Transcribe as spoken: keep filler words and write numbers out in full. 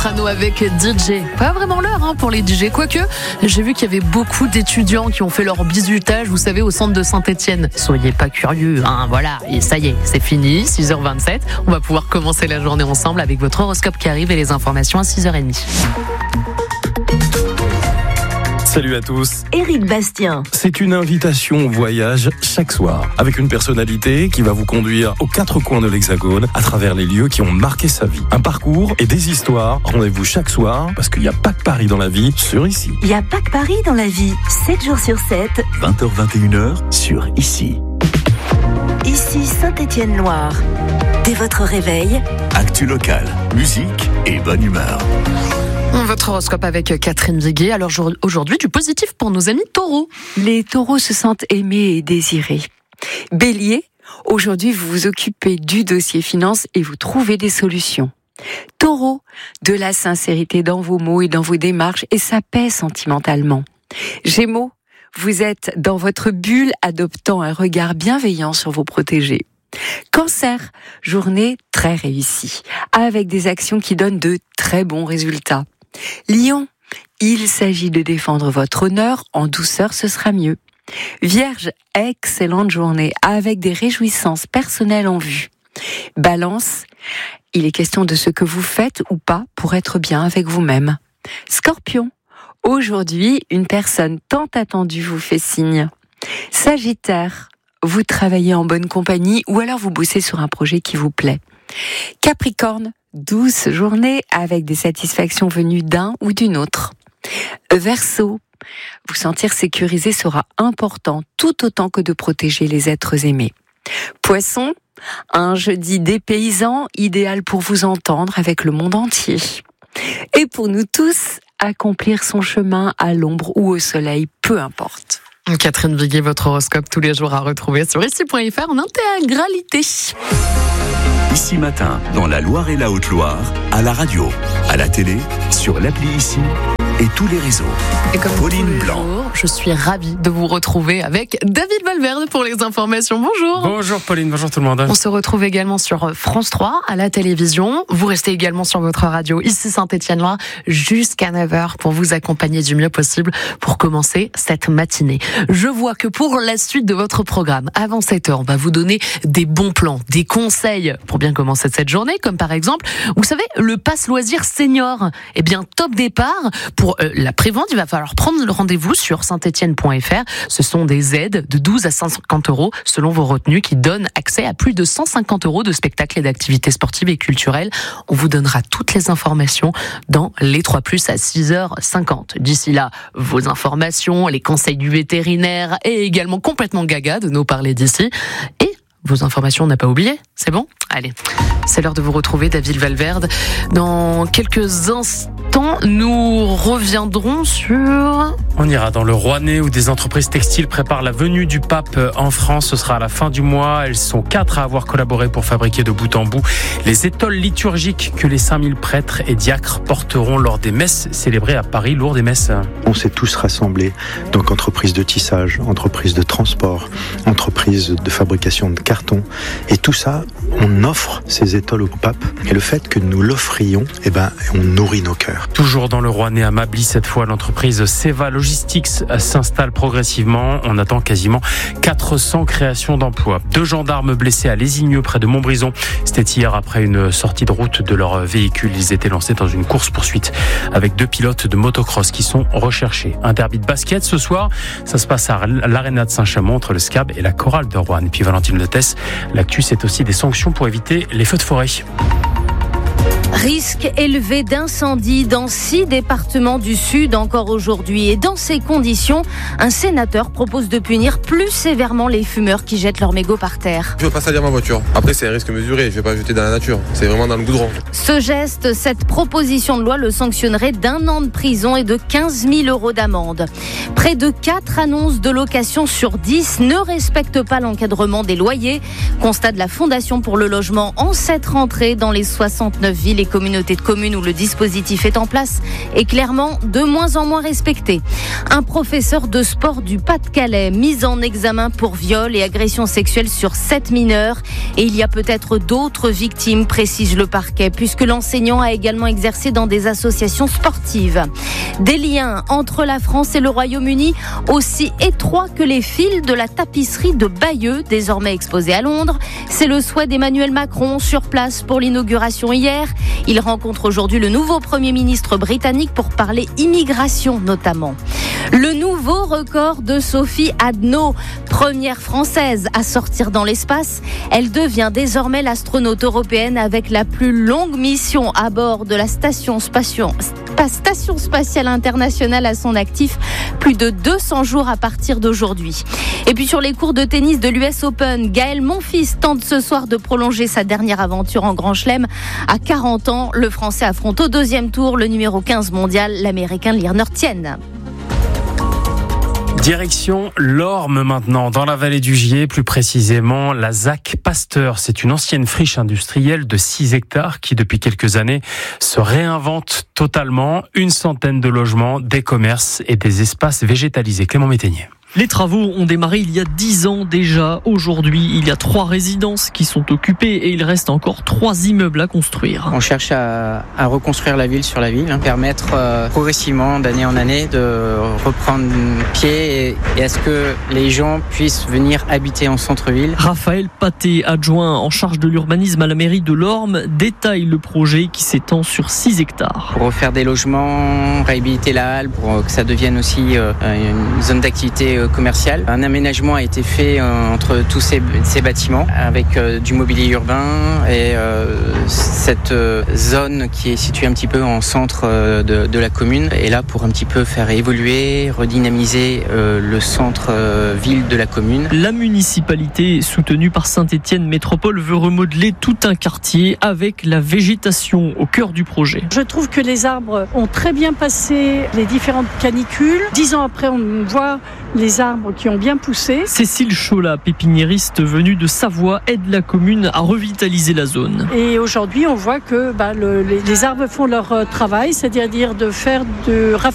Soprano avec D J. Pas vraiment l'heure hein, pour les D J, quoique j'ai vu qu'il y avait beaucoup d'étudiants qui ont fait leur bizutage, vous savez, au centre de Saint-Etienne. Soyez pas curieux, hein, voilà, et ça y est, c'est fini, six heures vingt-sept. On va pouvoir commencer la journée ensemble avec votre horoscope qui arrive et les informations à six heures trente. Salut à tous. Éric Bastien. C'est une invitation au voyage chaque soir, avec une personnalité qui va vous conduire aux quatre coins de l'Hexagone, à travers les lieux qui ont marqué sa vie. Un parcours et des histoires. Rendez-vous chaque soir, parce qu'il n'y a pas que Paris dans la vie, sur Ici. Il n'y a pas que Paris dans la vie, sept jours sur sept. vingt heures vingt et une heures sur Ici. Ici Saint-Étienne-Loire. Dès votre réveil, actu local, musique et bonne humeur. Votre horoscope avec Catherine Viguet. Alors aujourd'hui, du positif pour nos amis taureaux. Les taureaux se sentent aimés et désirés. Bélier, aujourd'hui vous vous occupez du dossier finance et vous trouvez des solutions. Taureau, de la sincérité dans vos mots et dans vos démarches et ça paie sentimentalement. Gémeaux, vous êtes dans votre bulle adoptant un regard bienveillant sur vos protégés. Cancer, journée très réussie, avec des actions qui donnent de très bons résultats. Lion, il s'agit de défendre votre honneur, en douceur ce sera mieux. Vierge, excellente journée, avec des réjouissances personnelles en vue. Balance, il est question de ce que vous faites ou pas pour être bien avec vous-même. Scorpion, aujourd'hui, une personne tant attendue vous fait signe. Sagittaire, vous travaillez en bonne compagnie ou alors vous bossez sur un projet qui vous plaît. Capricorne, douce journée avec des satisfactions venues d'un ou d'une autre. Verseau, vous sentir sécurisé sera important tout autant que de protéger les êtres aimés. Poisson, un jeudi dépaysant, idéal pour vous entendre avec le monde entier. Et pour nous tous, accomplir son chemin à l'ombre ou au soleil, peu importe. Catherine Viguet, votre horoscope tous les jours à retrouver sur ici point f r en intégralité. Ici Matin, dans la Loire et la Haute-Loire, à la radio, à la télé, sur l'appli Ici et tous les réseaux. Et comme Pauline Blanc. Jours, je suis ravie de vous retrouver avec David Valverde pour les informations. Bonjour. Bonjour Pauline, bonjour tout le monde. On se retrouve également sur France trois à la télévision. Vous restez également sur votre radio ici Saint-Étienne-Loire jusqu'à neuf heures pour vous accompagner du mieux possible pour commencer cette matinée. Je vois que pour la suite de votre programme, avant sept heures, on va vous donner des bons plans, des conseils pour bien commencer cette journée, comme par exemple, vous savez, le pass loisir senior. Eh bien, top départ pour euh, la prévente. Il va falloir prendre le rendez-vous sur saint etienne point f r. Ce sont des aides de douze à cent cinquante euros selon vos retenues qui donnent accès à plus de cent cinquante euros de spectacles et d'activités sportives et culturelles. On vous donnera toutes les informations dans les trois plus à six heures cinquante. D'ici là, vos informations, les conseils du vétérinaire et également complètement gaga de nous parler d'ici. Et vos informations, on n'a pas oublié, c'est bon ? Allez, c'est l'heure de vous retrouver, David Valverde. Dans quelques instants, nous reviendrons sur... On ira dans le Rouennais où des entreprises textiles préparent la venue du pape en France. Ce sera à la fin du mois. Elles sont quatre à avoir collaboré pour fabriquer de bout en bout les étoles liturgiques que les cinq mille prêtres et diacres porteront lors des messes célébrées à Paris. Lourdes messes. On s'est tous rassemblés, donc entreprises de tissage, entreprises de transport, entreprises de fabrication de carton. Et tout ça, on offre ces étoles au pape. Et le fait que nous l'offrions, eh ben, on nourrit nos cœurs. Toujours dans le Rouennais à Mably, cette fois, l'entreprise Seva Logistics s'installe progressivement. On attend quasiment quatre cents créations d'emplois. Deux gendarmes blessés à Lésigneux, près de Montbrison. C'était hier après une sortie de route de leur véhicule. Ils étaient lancés dans une course-poursuite avec deux pilotes de motocross qui sont recherchés. Un derby de basket ce soir. Ça se passe à l'Arena de Saint-Chamond entre le S C A B et la Chorale de Roanne. Et puis Valentine Lettès, l'actu, c'est aussi des sanctions pour éviter les feux de forêt. Risque élevé d'incendie dans six départements du Sud encore aujourd'hui. Et dans ces conditions, un sénateur propose de punir plus sévèrement les fumeurs qui jettent leurs mégots par terre. Je ne veux pas salir ma voiture. Après, c'est un risque mesuré. Je ne vais pas jeter dans la nature. C'est vraiment dans le goudron. Ce geste, cette proposition de loi le sanctionnerait d'un an de prison et de quinze mille euros d'amende. Près de quatre annonces de location sur dix ne respectent pas l'encadrement des loyers. Constat de la Fondation pour le logement en cette rentrée dans les soixante-neuf villes les communautés de communes où le dispositif est en place est clairement de moins en moins respecté. Un professeur de sport du Pas-de-Calais mis en examen pour viol et agression sexuelle sur sept mineurs. Et il y a peut-être d'autres victimes, précise le parquet, puisque l'enseignant a également exercé dans des associations sportives. Des liens entre la France et le Royaume-Uni aussi étroits que les fils de la tapisserie de Bayeux, désormais exposée à Londres. C'est le souhait d'Emmanuel Macron sur place pour l'inauguration hier. Il rencontre aujourd'hui le nouveau Premier ministre britannique pour parler immigration notamment. Le nouveau record de Sophie Adno, première française à sortir dans l'espace. Elle devient désormais l'astronaute européenne avec la plus longue mission à bord de la station spatiale. Station spatiale internationale à son actif, plus de deux cents jours à partir d'aujourd'hui. Et puis sur les cours de tennis de l'U S Open, Gaël Monfils tente ce soir de prolonger sa dernière aventure en Grand Chelem. À quarante ans, le Français affronte au deuxième tour le numéro quinze mondial, l'Américain Lirner Tien. Direction l'Orme maintenant, dans la vallée du Gier, plus précisément la Z A C Pasteur. C'est une ancienne friche industrielle de six hectares qui, depuis quelques années, se réinvente totalement. Une centaine de logements, des commerces et des espaces végétalisés. Clément Métainier. Les travaux ont démarré il y a dix ans déjà. Aujourd'hui, il y a trois résidences qui sont occupées et il reste encore trois immeubles à construire. On cherche à, à reconstruire la ville sur la ville, hein, permettre euh, progressivement, d'année en année, de reprendre pied et, et à ce que les gens puissent venir habiter en centre-ville. Raphaël Paté, adjoint en charge de l'urbanisme à la mairie de l'Orme, détaille le projet qui s'étend sur six hectares. Pour refaire des logements, réhabiliter la halle, pour que ça devienne aussi euh, une zone d'activité commercial. Un aménagement a été fait euh, entre tous ces, ces bâtiments avec euh, du mobilier urbain et euh, cette euh, zone qui est située un petit peu en centre euh, de, de la commune est là pour un petit peu faire évoluer, redynamiser euh, le centre-ville euh, de la commune. La municipalité, soutenue par Saint-Étienne Métropole, veut remodeler tout un quartier avec la végétation au cœur du projet. Je trouve que les arbres ont très bien passé les différentes canicules. Dix ans après, on voit les arbres qui ont bien poussé. Cécile Cholat, pépiniériste venue de Savoie, aide la commune à revitaliser la zone. Et aujourd'hui, on voit que bah, le, les, les arbres font leur travail, c'est-à-dire de faire de